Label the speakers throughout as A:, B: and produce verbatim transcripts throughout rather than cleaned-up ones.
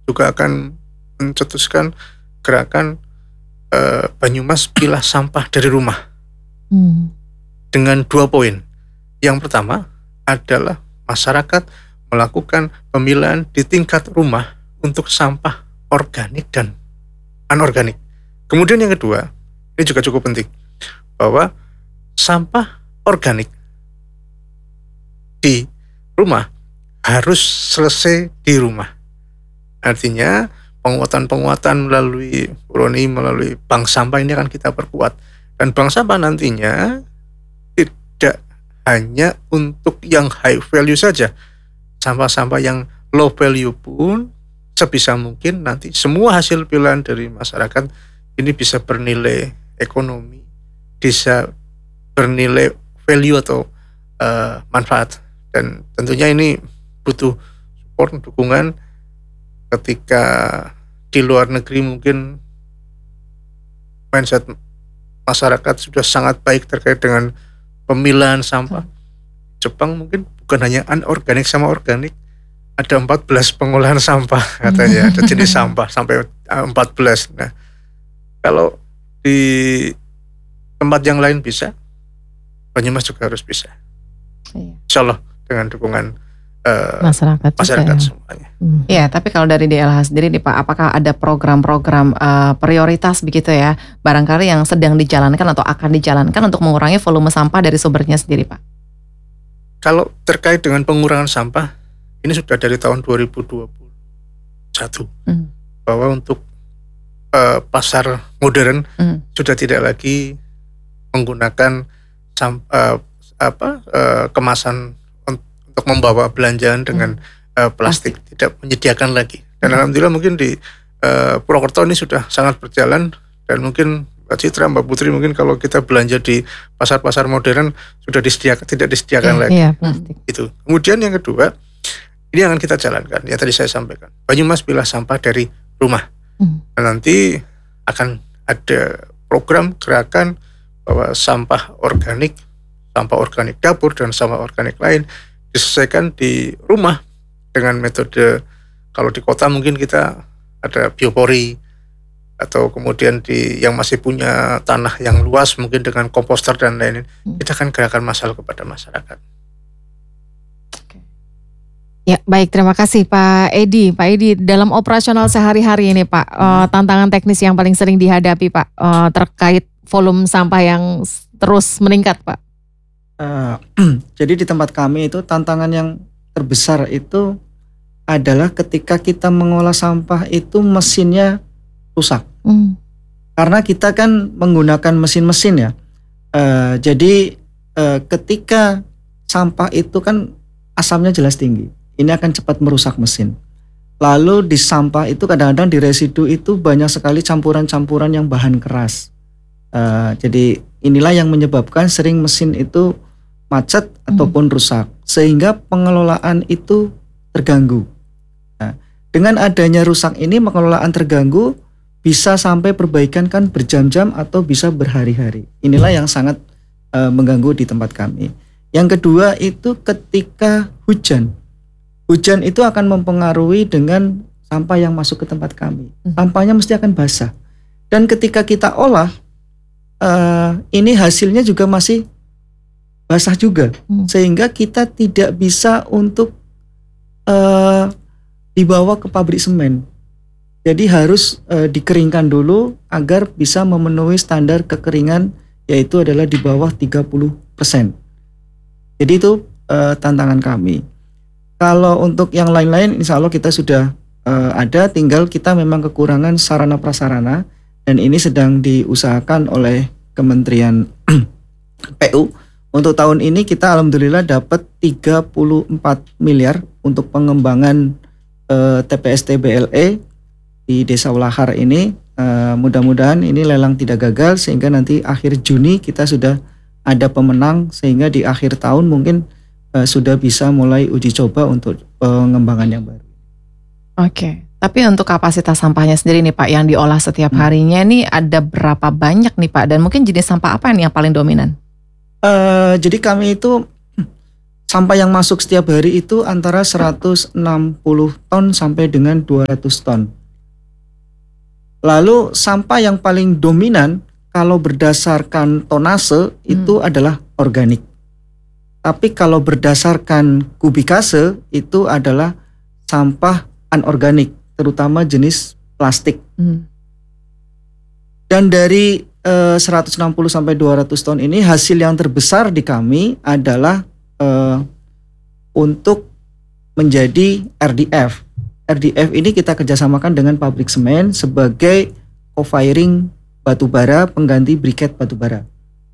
A: juga akan mencetuskan gerakan uh, Banyumas pilah sampah dari rumah hmm. dengan dua poin. Yang pertama adalah masyarakat melakukan pemilahan di tingkat rumah untuk sampah organik dan anorganik. Kemudian yang kedua, ini juga cukup penting, bahwa sampah organik di rumah harus selesai di rumah. Artinya penguatan-penguatan melalui Puroni, melalui bank sampah ini akan kita perkuat. Dan bank sampah nantinya tidak hanya untuk yang high value saja. Sampah-sampah yang low value pun sebisa mungkin nanti semua hasil pilahan dari masyarakat ini bisa bernilai ekonomi, bisa bernilai value atau uh, manfaat. Dan tentunya ini butuh support, dukungan ketika di luar negeri mungkin mindset masyarakat sudah sangat baik terkait dengan pemilahan sampah. Jepang mungkin bukan hanya anorganik sama organik, ada empat belas pengolahan sampah katanya, ada jenis sampah sampai empat belas. Nah, kalau di tempat yang lain bisa, Banyumas juga harus bisa. Iya. Insya Allah dengan dukungan uh, masyarakat, masyarakat ya. Semuanya. Hmm.
B: Ya, tapi kalau dari D L H sendiri nih Pak, apakah ada program-program uh, prioritas begitu ya, barangkali yang sedang dijalankan atau akan dijalankan untuk mengurangi volume sampah dari sumbernya sendiri Pak?
A: Kalau terkait dengan pengurangan sampah, ini sudah dari tahun dua ribu dua puluh satu hmm. bahwa untuk uh, pasar modern hmm. sudah tidak lagi menggunakan sam, uh, apa uh, kemasan untuk membawa belanjaan dengan hmm. uh, plastik, plastik, tidak menyediakan lagi. Dan hmm. alhamdulillah mungkin di uh, Purwokerto ini sudah sangat berjalan, dan mungkin Mbak Citra, Mbak Putri, mungkin kalau kita belanja di pasar-pasar modern sudah disediakan, tidak disediakan yeah, lagi. Yeah, plastik. Itu. Kemudian yang kedua, ini akan kita jalankan. Ya tadi saya sampaikan, Banyumas pilah sampah dari rumah. Hmm. Dan nanti akan ada program gerakan bahwa sampah organik, sampah organik dapur dan sampah organik lain diselesaikan di rumah dengan metode, kalau di kota mungkin kita ada biopori, atau kemudian di yang masih punya tanah yang luas mungkin dengan komposter dan lain-lain, hmm. kita akan gerakan massal kepada masyarakat.
C: Ya, baik, terima kasih Pak Edi. Pak Edi, dalam operasional sehari-hari ini Pak, hmm. uh, tantangan teknis yang paling sering dihadapi Pak uh, terkait volume sampah yang terus meningkat Pak.
D: Uh, jadi di tempat kami itu tantangan yang terbesar itu adalah ketika kita mengolah sampah itu mesinnya rusak. Hmm. Karena kita kan menggunakan mesin-mesin ya. Uh, jadi uh, ketika sampah itu kan asamnya jelas tinggi. Ini akan cepat merusak mesin. Lalu di sampah itu kadang-kadang di residu itu banyak sekali campuran-campuran yang bahan keras. Uh, jadi inilah yang menyebabkan sering mesin itu macet ataupun hmm. rusak, sehingga pengelolaan itu terganggu. Nah, dengan adanya rusak ini, pengelolaan terganggu, bisa sampai perbaikan kan berjam-jam atau bisa berhari-hari. Inilah yang sangat uh, mengganggu di tempat kami. Yang kedua itu ketika hujan. Hujan itu akan mempengaruhi dengan sampah yang masuk ke tempat kami. Sampahnya mesti akan basah. Dan ketika kita olah, uh, ini hasilnya juga masih basah juga, hmm. sehingga kita tidak bisa untuk uh, dibawa ke pabrik semen. Jadi harus uh, dikeringkan dulu agar bisa memenuhi standar kekeringan, yaitu adalah di bawah tiga puluh persen. Jadi itu uh, tantangan kami. Kalau untuk yang lain-lain insya Allah kita sudah uh, ada, tinggal kita memang kekurangan sarana prasarana, dan ini sedang diusahakan oleh Kementerian P U. Untuk tahun ini kita alhamdulillah dapat tiga puluh empat miliar untuk pengembangan uh, T P S T B L E di Desa Ulahar ini. Uh, mudah-mudahan ini lelang tidak gagal, sehingga nanti akhir Juni kita sudah ada pemenang, sehingga di akhir tahun mungkin uh, sudah bisa mulai uji coba untuk pengembangan yang baru.
B: Oke, tapi untuk kapasitas sampahnya sendiri nih Pak yang diolah setiap harinya hmm. ini ada berapa banyak nih Pak, dan mungkin jenis sampah apa nih yang paling dominan?
D: Uh, jadi kami itu sampah yang masuk setiap hari itu antara seratus enam puluh ton sampai dengan dua ratus ton. Lalu sampah yang paling dominan kalau berdasarkan tonase hmm. itu adalah organik. Tapi kalau berdasarkan kubikase itu adalah sampah anorganik, terutama jenis plastik. Hmm. Dan dari eh, seratus enam puluh sampai dua ratus ton ini, hasil yang terbesar di kami adalah eh, untuk menjadi R D F. R D F ini kita kerjasamakan dengan pabrik semen sebagai co-firing batubara pengganti briket batubara.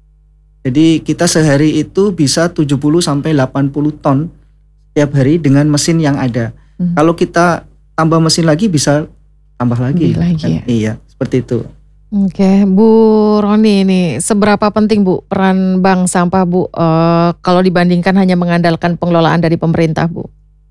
D: Jadi kita sehari itu bisa tujuh puluh sampai delapan puluh ton setiap hari dengan mesin yang ada. Hmm. Kalau kita tambah mesin lagi bisa tambah lagi.
C: lagi
D: kan?
C: ya?
D: Iya, seperti itu.
C: Oke, Bu Roni, ini seberapa penting Bu peran bank sampah Bu uh, kalau dibandingkan hanya mengandalkan pengelolaan dari pemerintah Bu?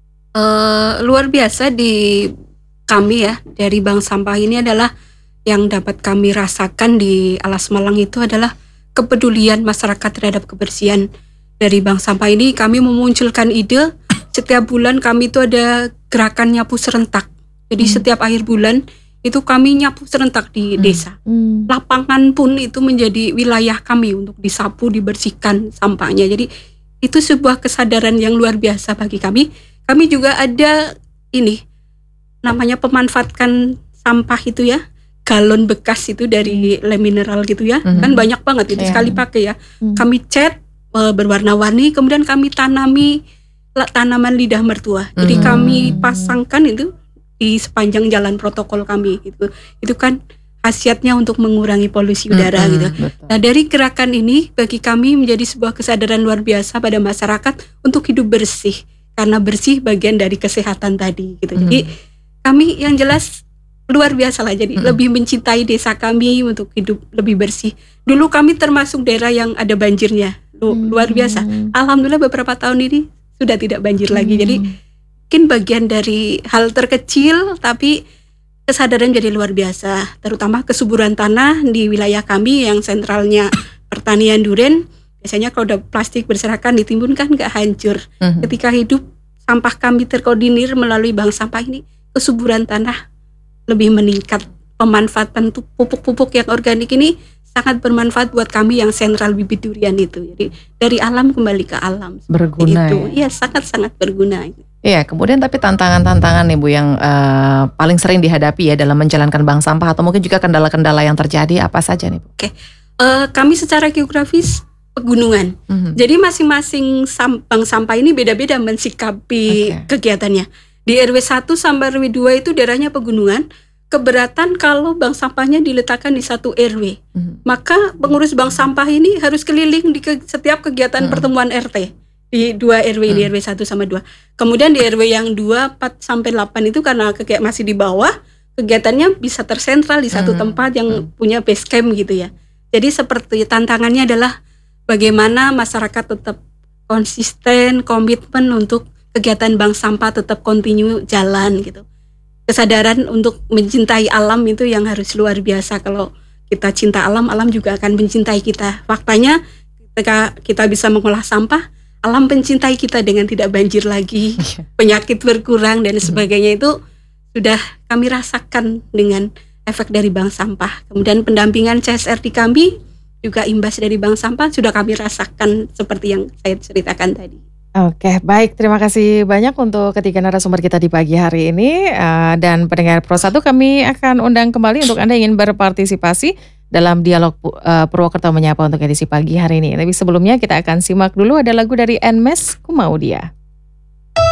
E: Uh, luar biasa di kami ya, dari bank sampah ini adalah yang dapat kami rasakan di Alas Malang itu adalah kepedulian masyarakat terhadap kebersihan. Dari bank sampah ini kami memunculkan ide, setiap bulan kami itu ada gerakan nyapu serentak. Jadi hmm. setiap akhir bulan itu kami nyapu serentak di desa. Hmm. Lapangan pun itu menjadi wilayah kami untuk disapu, dibersihkan sampahnya. Jadi itu sebuah kesadaran yang luar biasa bagi kami. Kami juga ada ini namanya pemanfaatkan sampah itu ya, galon bekas itu dari lem mineral gitu ya. Hmm. Kan banyak banget itu yeah. sekali pakai ya. Hmm. Kami cat e, berwarna-warni, kemudian kami tanami tanaman lidah mertua. Jadi hmm. kami pasangkan itu di sepanjang jalan protokol kami gitu. Itu kan khasiatnya untuk mengurangi polusi udara mm-hmm, gitu. Betul. Nah, dari gerakan ini bagi kami menjadi sebuah kesadaran luar biasa pada masyarakat untuk hidup bersih, karena bersih bagian dari kesehatan tadi gitu. Mm-hmm. Jadi kami yang jelas luar biasa lah, jadi mm-hmm. lebih mencintai desa kami untuk hidup lebih bersih. Dulu kami termasuk daerah yang ada banjirnya. Lu, mm-hmm. luar biasa. Alhamdulillah beberapa tahun ini sudah tidak banjir mm-hmm. lagi. Jadi mungkin bagian dari hal terkecil tapi kesadaran jadi luar biasa, terutama kesuburan tanah di wilayah kami yang sentralnya pertanian duren. Biasanya kalau udah plastik berserakan ditimbun kan gak hancur. Uh-huh. Ketika hidup sampah kami terkoordinir melalui bank sampah ini, kesuburan tanah lebih meningkat. Pemanfaatan pupuk-pupuk yang organik ini sangat bermanfaat buat kami yang sentral bibit durian itu. Jadi dari alam kembali ke alam.
C: Berguna
E: itu. Ya, sangat-sangat berguna.
B: Iya, kemudian tapi tantangan-tantangan nih Bu yang uh, paling sering dihadapi ya dalam menjalankan bank sampah, atau mungkin juga kendala-kendala yang terjadi apa saja nih Bu?
E: Oke, uh, kami secara geografis pegunungan, mm-hmm. jadi masing-masing sam- bank sampah ini beda-beda mensikapi okay. kegiatannya. Di R W satu sampai R W dua itu daerahnya pegunungan, keberatan kalau bank sampahnya diletakkan di satu R W, mm-hmm. maka pengurus bank sampah ini harus keliling di ke- setiap kegiatan mm-hmm. pertemuan R T. Di dua R W, hmm. di R W satu sama dua. Kemudian di R W yang dua, empat sampai delapan itu karena kayak masih di bawah, kegiatannya bisa tersentral di satu hmm. tempat yang hmm. punya base camp gitu ya. Jadi seperti tantangannya adalah bagaimana masyarakat tetap konsisten, komitmen untuk kegiatan bank sampah tetap kontinu jalan gitu. Kesadaran untuk mencintai alam itu yang harus luar biasa. Kalau kita cinta alam, alam juga akan mencintai kita. Faktanya ketika kita bisa mengolah sampah, alam mencintai kita dengan tidak banjir lagi, penyakit berkurang dan sebagainya itu sudah kami rasakan dengan efek dari bank sampah. Kemudian pendampingan C S R di kami juga imbas dari bank sampah sudah kami rasakan seperti yang saya ceritakan tadi.
C: Oke, baik. Terima kasih banyak untuk ketiga narasumber kita di pagi hari ini. Uh, dan pendengar Pro satu, kami akan undang kembali untuk Anda ingin berpartisipasi dalam dialog uh, Purwokerto Menyapa untuk edisi pagi hari ini. Tapi sebelumnya kita akan simak dulu ada lagu dari Nmes, Ku Mau Dia.